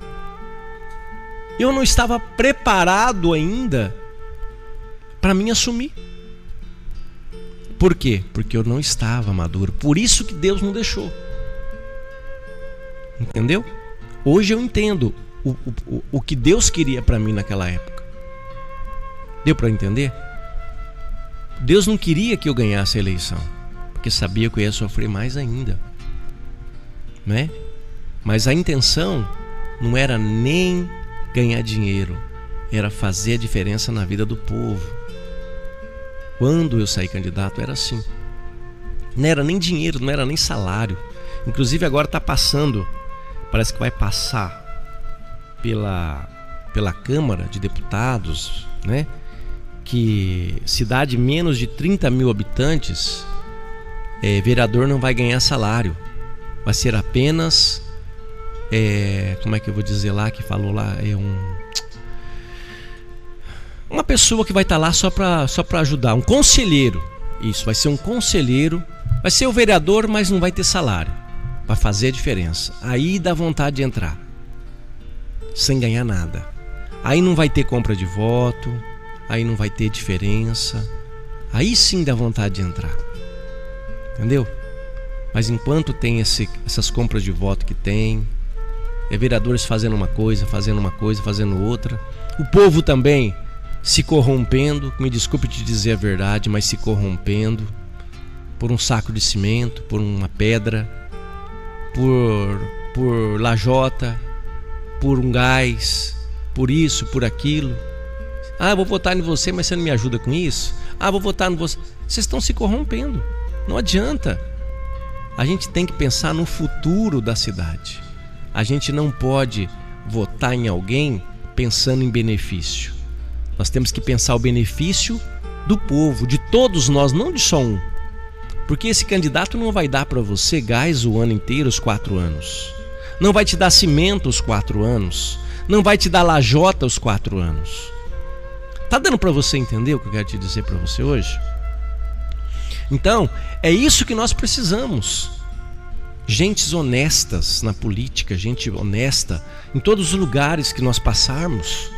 eu não estava preparado ainda para mim assumir. Por quê? Porque eu não estava maduro. Por isso que Deus não deixou. Entendeu? Hoje eu entendo o, o, o que Deus queria para mim naquela época. Deu para entender? Deus não queria que eu ganhasse a eleição, porque sabia que eu ia sofrer mais ainda, né? Mas a intenção não era nem ganhar dinheiro, era fazer a diferença na vida do povo. Quando eu saí candidato era assim. Não era nem dinheiro, não era nem salário. Inclusive agora está passando, parece que vai passar pela, pela Câmara de Deputados, né? Que cidade menos de trinta mil habitantes, é, vereador não vai ganhar salário. Vai ser apenas... É, como é que eu vou dizer lá, que falou lá, é um uma pessoa que vai estar lá só para só para ajudar, um conselheiro. Isso, vai ser um conselheiro, vai ser o vereador, mas não vai ter salário, para fazer a diferença. Aí dá vontade de entrar sem ganhar nada. Aí não vai ter compra de voto, aí não vai ter diferença. Aí sim dá vontade de entrar. Entendeu? Mas enquanto tem esse, essas compras de voto que tem, é vereadores fazendo uma coisa, fazendo uma coisa, fazendo outra, o povo também se corrompendo, me desculpe te dizer a verdade, mas se corrompendo por um saco de cimento, por uma pedra, por, por lajota, por um gás, por isso, por aquilo. Ah, vou votar em você, mas você não me ajuda com isso? Ah, vou votar em você. Vocês estão se corrompendo, não adianta. A gente tem que pensar no futuro da cidade. A gente não pode votar em alguém pensando em benefício. Nós temos que pensar o benefício do povo, de todos nós, não de só um. Porque esse candidato não vai dar para você gás o ano inteiro, os quatro anos. Não vai te dar cimento os quatro anos. Não vai te dar lajota os quatro anos. Tá dando para você entender o que eu quero te dizer para você hoje? Então, é isso que nós precisamos. Gentes honestas na política, gente honesta em todos os lugares que nós passarmos.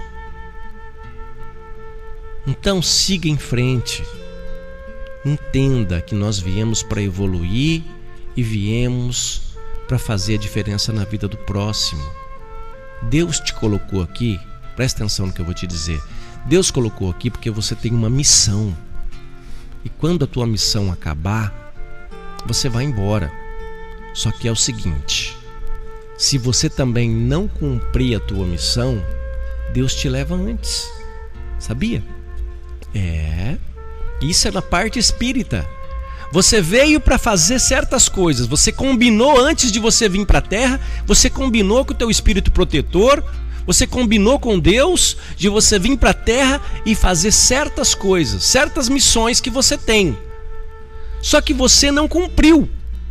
Então siga em frente. Entenda que nós viemos para evoluir e viemos para fazer a diferença na vida do próximo. Deus te colocou aqui, presta atenção no que eu vou te dizer. Deus colocou aqui porque você tem uma missão. E quando a tua missão acabar, você vai embora. Só que é o seguinte, se você também não cumprir a tua missão, Deus te leva antes. Sabia? É, isso é na parte espírita. Você veio para fazer certas coisas, você combinou antes de você vir para a terra, você combinou com o teu espírito protetor, você combinou com Deus de você vir para a terra e fazer certas coisas, certas missões que você tem. Só que você não cumpriu.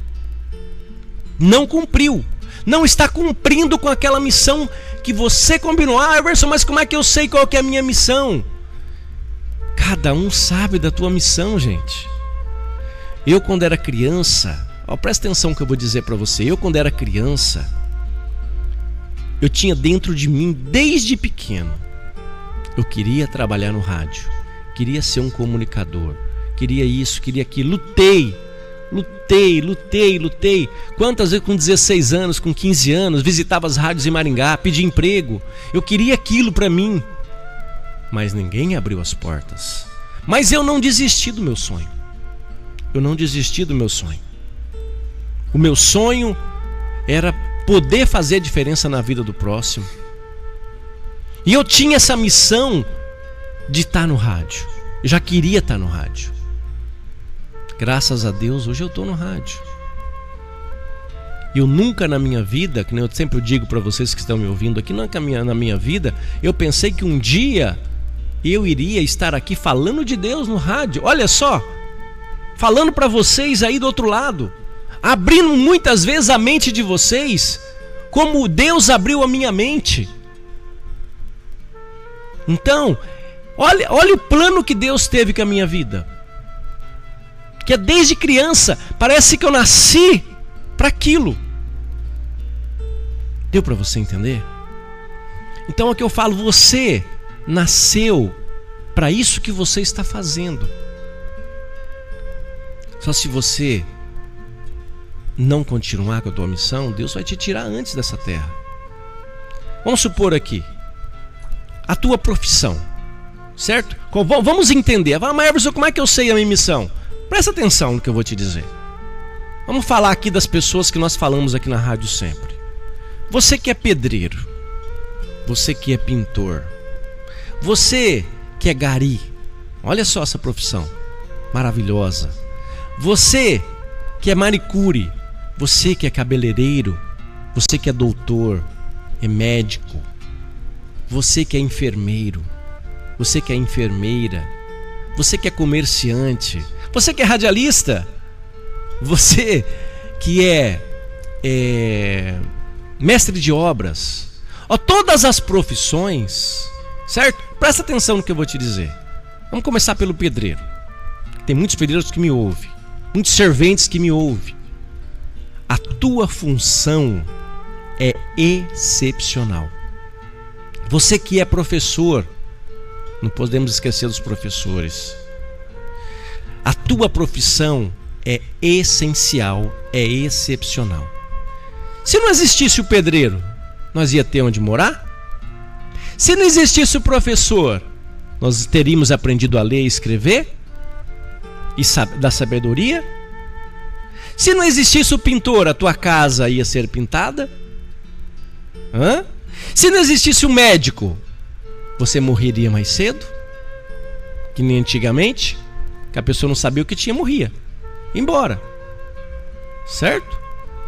Não cumpriu. Não está cumprindo com aquela missão que você combinou. Ah, Everson, mas como é que eu sei qual que é a minha missão? Cada um sabe da tua missão, gente. Eu quando era criança, ó, presta atenção no que eu vou dizer para você. Eu quando era criança, eu tinha dentro de mim, desde pequeno, eu queria trabalhar no rádio, queria ser um comunicador, queria isso, queria aquilo. Lutei, lutei, lutei, lutei. Quantas vezes com dezesseis anos, com quinze anos, visitava as rádios em Maringá, pedi emprego. Eu queria aquilo para mim, mas ninguém abriu as portas. Mas eu não desisti do meu sonho. Eu não desisti do meu sonho. O meu sonho era poder fazer a diferença na vida do próximo. E eu tinha essa missão de estar no rádio. Eu já queria estar no rádio. Graças a Deus, hoje eu estou no rádio. Eu nunca na minha vida, que nem eu sempre digo para vocês que estão me ouvindo aqui, nunca na minha vida, eu pensei que um dia eu iria estar aqui falando de Deus no rádio. Olha só, falando para vocês aí do outro lado, abrindo muitas vezes a mente de vocês, como Deus abriu a minha mente. Então, olha, olha o plano que Deus teve com a minha vida. Que é desde criança, parece que eu nasci para aquilo. Deu para você entender? Então é o que eu falo, você nasceu para isso que você está fazendo. Só se você não continuar com a tua missão, Deus vai te tirar antes dessa terra. Vamos supor aqui a tua profissão, certo? Vamos entender. Mas Everson, como é que eu sei a minha missão? Presta atenção no que eu vou te dizer. Vamos falar aqui das pessoas que nós falamos aqui na rádio sempre. Você que é pedreiro, você que é pintor, você que é gari, olha só essa profissão maravilhosa. Você que é manicure, você que é cabeleireiro, você que é doutor, é médico, você que é enfermeiro, você que é enfermeira, você que é comerciante, você que é radialista, você que é, é mestre de obras, ó, todas as profissões, certo? Presta atenção no que eu vou te dizer. Vamos começar pelo pedreiro. Tem muitos pedreiros que me ouvem, muitos serventes que me ouvem. A tua função é excepcional. Você que é professor, não podemos esquecer dos professores. A tua profissão é essencial, é excepcional. Se não existisse o pedreiro, nós ia ter onde morar? Se não existisse o professor, nós teríamos aprendido a ler e escrever? E da sabedoria? Se não existisse o pintor, a tua casa ia ser pintada? Hã? Se não existisse o médico, você morreria mais cedo? Que nem antigamente, que a pessoa não sabia o que tinha, morria. Embora. Certo?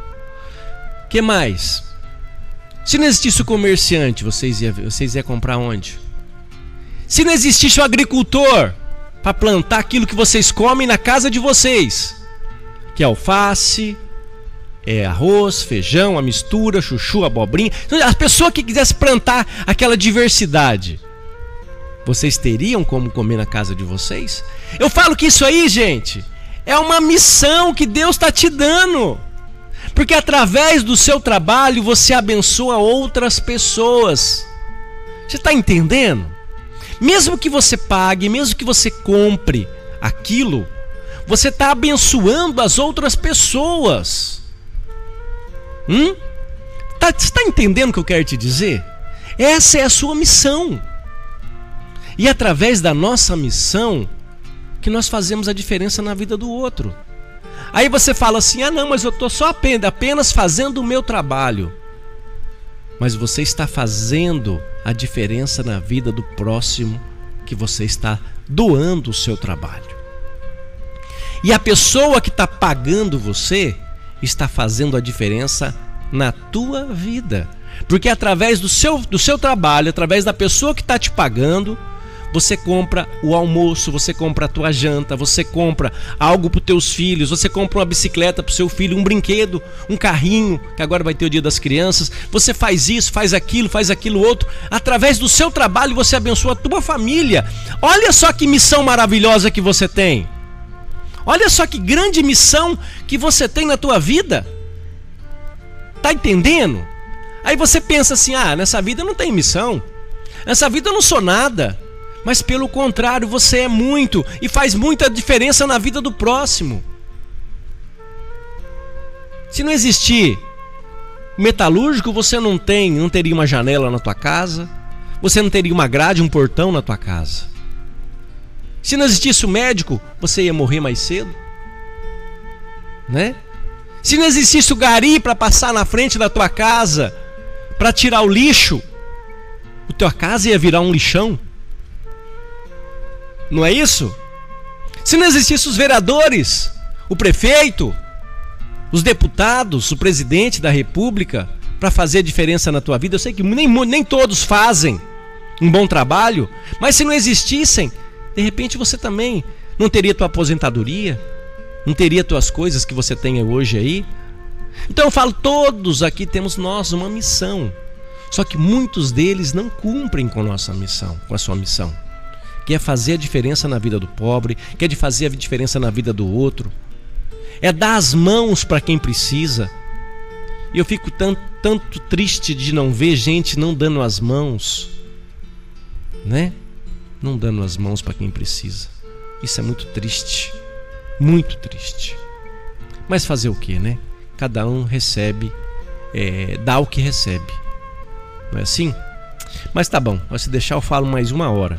Que mais? Se não existisse o comerciante, vocês iam, vocês iam comprar onde? Se não existisse o agricultor para plantar aquilo que vocês comem na casa de vocês, que é alface, é arroz, feijão, a mistura, chuchu, abobrinha, a pessoa que quisesse plantar aquela diversidade, vocês teriam como comer na casa de vocês? Eu falo que isso aí, gente, é uma missão que Deus está te dando. Porque através do seu trabalho você abençoa outras pessoas. Você está entendendo? Mesmo que você pague, mesmo que você compre aquilo, você está abençoando as outras pessoas. Hum? Tá, você está entendendo o que eu quero te dizer? Essa é a sua missão. E através da nossa missão que nós fazemos a diferença na vida do outro. Aí você fala assim, ah não, mas eu estou só apenas, apenas fazendo o meu trabalho. Mas você está fazendo a diferença na vida do próximo, que você está doando o seu trabalho. E a pessoa que está pagando você está fazendo a diferença na tua vida. Porque através do seu, do seu trabalho, através da pessoa que está te pagando, você compra o almoço, você compra a tua janta, você compra algo para os teus filhos, você compra uma bicicleta para o seu filho, um brinquedo, um carrinho, que agora vai ter o Dia das Crianças. Você faz isso, faz aquilo, faz aquilo outro. Através do seu trabalho você abençoa a tua família. Olha só que missão maravilhosa que você tem. Olha só que grande missão que você tem na tua vida. Tá entendendo? Aí você pensa assim, ah, nessa vida eu não tenho missão. Nessa vida eu não sou nada. Mas pelo contrário, você é muito e faz muita diferença na vida do próximo. Se não existir metalúrgico, você não tem, não teria uma janela na tua casa, você não teria uma grade, um portão na tua casa. Se não existisse o médico, você ia morrer mais cedo, né? Se não existisse o gari para passar na frente da tua casa, para tirar o lixo, a tua casa ia virar um lixão. Não é isso? Se não existissem os vereadores, o prefeito, os deputados, o presidente da República, para fazer a diferença na tua vida. Eu sei que nem, nem todos fazem um bom trabalho, mas se não existissem, de repente você também não teria tua aposentadoria, não teria tuas coisas que você tem hoje aí. Então eu falo, todos aqui temos nós uma missão, só que muitos deles não cumprem com a nossa missão, com a sua missão, que é fazer a diferença na vida do pobre, que é de fazer a diferença na vida do outro, é dar as mãos para quem precisa. E eu fico tanto, tanto triste de não ver gente não dando as mãos, né? Não dando as mãos para quem precisa. Isso é muito triste, muito triste. Mas fazer o que, né? Cada um recebe, é, dá o que recebe, não é assim? Mas tá bom, se deixar eu falo mais uma hora.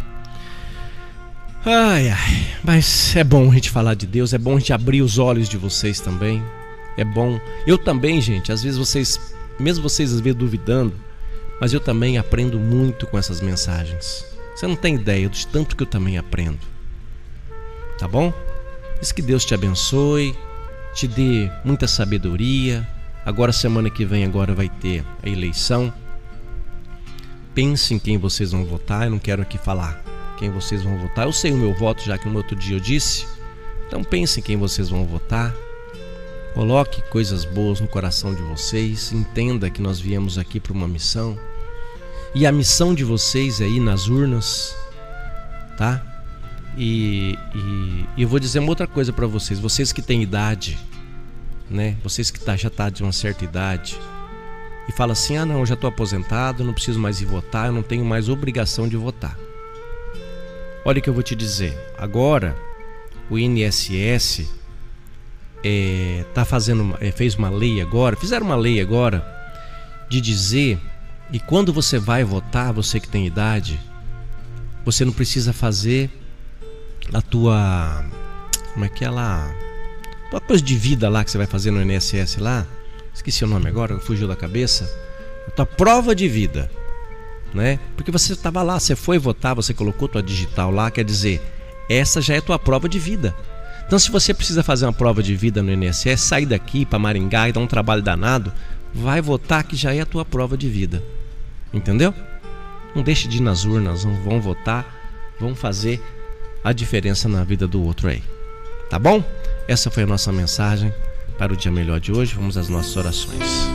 Ai, ai, mas é bom a gente falar de Deus, é bom a gente abrir os olhos de vocês também. É bom, eu também, gente, às vezes vocês, mesmo vocês às vezes duvidando, mas eu também aprendo muito com essas mensagens. Você não tem ideia de tanto que eu também aprendo. Tá bom? Isso, que Deus te abençoe, te dê muita sabedoria. Agora, semana que vem, agora vai ter a eleição. Pense em quem vocês vão votar. Eu não quero aqui falar quem vocês vão votar. Eu sei o meu voto, já que no outro dia eu disse. Então pense em quem vocês vão votar. Coloque coisas boas no coração de vocês. Entenda que nós viemos aqui para uma missão. E a missão de vocês é ir nas urnas, tá? E, e, e eu vou dizer uma outra coisa para vocês. Vocês que têm idade, né? Vocês que tá, já tá de uma certa idade e fala assim, ah não, eu já estou aposentado, não preciso mais ir votar, eu não tenho mais obrigação de votar. Olha o que eu vou te dizer. Agora o I N S S é, tá fazendo, é, fez uma lei agora, fizeram uma lei agora de dizer que quando você vai votar, você que tem idade, você não precisa fazer a tua, como é que é lá, uma coisa de vida lá que você vai fazer no I N S S lá, esqueci o nome agora, fugiu da cabeça, a tua prova de vida, né? Porque você estava lá, você foi votar, você colocou tua digital lá, quer dizer, essa já é tua prova de vida. Então, se você precisa fazer uma prova de vida no I N S S, sair daqui para Maringá e dar um trabalho danado, vai votar, que já é a tua prova de vida. Entendeu? Não deixe de ir nas urnas, vão votar, vão fazer a diferença na vida do outro aí. Tá bom? Essa foi a nossa mensagem para o dia melhor de hoje. Vamos às nossas orações.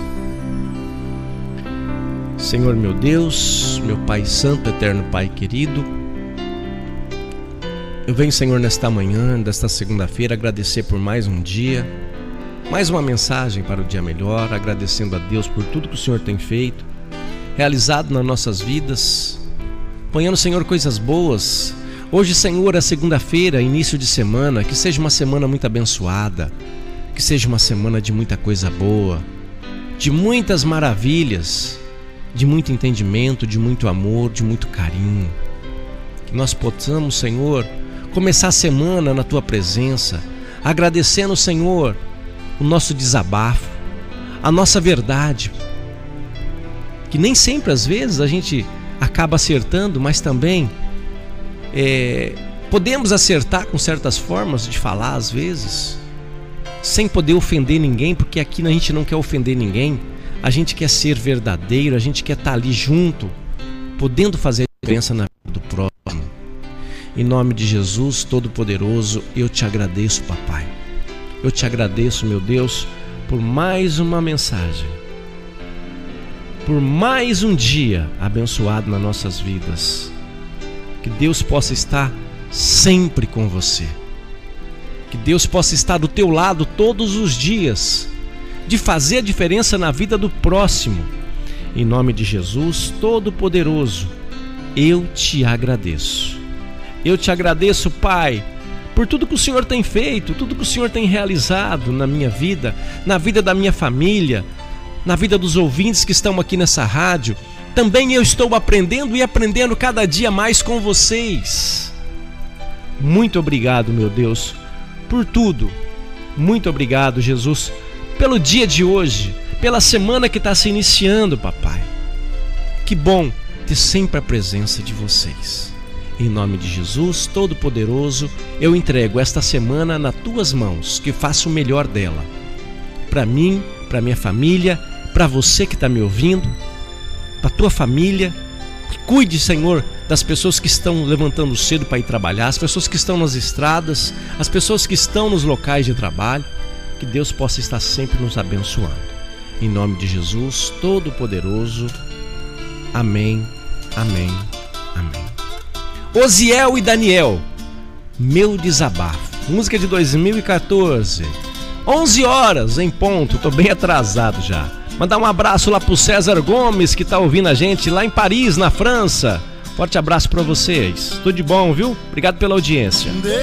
Senhor meu Deus, meu Pai Santo, Eterno Pai querido, eu venho, Senhor, nesta manhã, desta segunda-feira, agradecer por mais um dia, mais uma mensagem para o dia melhor, agradecendo a Deus por tudo que o Senhor tem feito, realizado nas nossas vidas, ponhando, Senhor, coisas boas. Hoje, Senhor, é segunda-feira, início de semana, que seja uma semana muito abençoada, que seja uma semana de muita coisa boa, de muitas maravilhas, de muito entendimento, de muito amor, de muito carinho. Que nós possamos, Senhor, começar a semana na Tua presença, agradecendo, Senhor, o nosso desabafo, a nossa verdade, que nem sempre às vezes a gente acaba acertando, mas também é, podemos acertar com certas formas de falar às vezes, sem poder ofender ninguém, porque aqui a gente não quer ofender ninguém, a gente quer ser verdadeiro, a gente quer estar ali junto, podendo fazer a diferença na vida do próximo. Em nome de Jesus Todo-Poderoso, eu te agradeço, papai. Eu te agradeço, meu Deus, por mais uma mensagem, por mais um dia abençoado nas nossas vidas. Que Deus possa estar sempre com você. Que Deus possa estar do teu lado todos os dias, de fazer a diferença na vida do próximo. Em nome de Jesus Todo-Poderoso, eu te agradeço. Eu te agradeço, Pai, por tudo que o Senhor tem feito, tudo que o Senhor tem realizado na minha vida, na vida da minha família, na vida dos ouvintes que estão aqui nessa rádio. Também eu estou aprendendo e aprendendo cada dia mais com vocês. Muito obrigado, meu Deus, por tudo. Muito obrigado, Jesus, pelo dia de hoje, pela semana que está se iniciando, papai. Que bom ter sempre a presença de vocês. Em nome de Jesus Todo-Poderoso, eu entrego esta semana nas tuas mãos, que faça o melhor dela. para mim, para minha família, para você que está me ouvindo, para tua família. Cuide, Senhor, das pessoas que estão levantando cedo para ir trabalhar, as pessoas que estão nas estradas, as pessoas que estão nos locais de trabalho. Que Deus possa estar sempre nos abençoando. Em nome de Jesus Todo-Poderoso. Amém, amém, amém. Osiel e Daniel, Meu Desabafo. Música de dois mil e quatorze. onze horas em ponto, tô bem atrasado já. Mandar um abraço lá pro César Gomes, que tá ouvindo a gente lá em Paris, na França. Forte abraço para vocês. Tudo de bom, viu? Obrigado pela audiência.